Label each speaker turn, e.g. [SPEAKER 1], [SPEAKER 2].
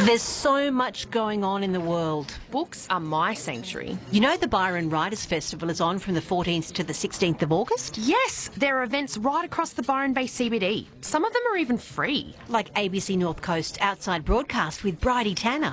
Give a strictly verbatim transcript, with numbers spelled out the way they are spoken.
[SPEAKER 1] There's so much going on in the world.
[SPEAKER 2] Books are my sanctuary.
[SPEAKER 1] You know the Byron Writers Festival is on from the fourteenth to the sixteenth of August?
[SPEAKER 2] Yes, there are events right across the Byron Bay C B D. Some of them are even free.
[SPEAKER 1] Like A B C North Coast Outside Broadcast with Bridie Tanner.